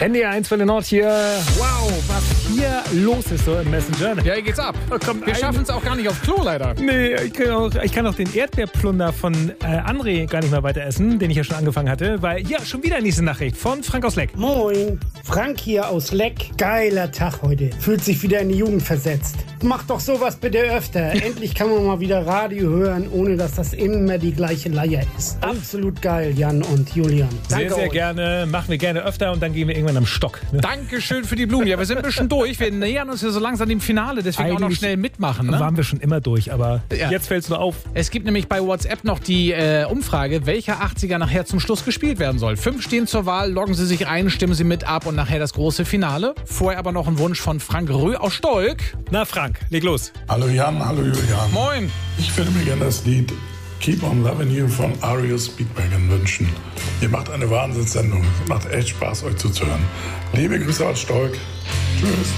NDR 1 Welle Nord hier. Wow, was hier los ist so im Messenger. Ja, hier geht's ab. Wir schaffen es auch gar nicht aufs Klo, leider. Nee, ich kann auch den Erdbeerplunder von André gar nicht mehr weiter essen, den ich ja schon angefangen hatte, weil hier schon wieder nächste Nachricht von Frank aus Leck. Moin, Frank hier aus Leck. Geiler Tag heute. Fühlt sich wieder in die Jugend versetzt. Macht doch sowas bitte öfter. Endlich kann man mal wieder Radio hören, ohne dass das immer die gleiche Leier ist. Absolut geil, Jan und Julian. Danke Sehr euch. Gerne. Machen wir gerne öfter und dann gehen wir irgendwann am Stock. Ne? Dankeschön für die Blumen. Ja, wir sind ein bisschen durch. Wir nähern uns ja so langsam dem Finale, deswegen auch noch schnell mitmachen. Ne? Waren wir schon immer durch, aber Ja. jetzt fällt es nur auf. Es gibt nämlich bei WhatsApp noch die Umfrage, welcher 80er nachher zum Schluss gespielt werden soll. 5 stehen zur Wahl, loggen Sie sich ein, stimmen Sie mit ab und nachher das große Finale. Vorher aber noch ein Wunsch von Frank Rö aus Stolk. Na Frank, leg los. Hallo Jan, hallo Julian. Moin. Ich würde mir gerne das Lied Keep on Loving You von REO Speedwagon wünschen. Ihr macht eine Wahnsinnssendung. Es macht echt Spaß, euch zuzuhören. Liebe Grüße aus Stolk. Tschüss.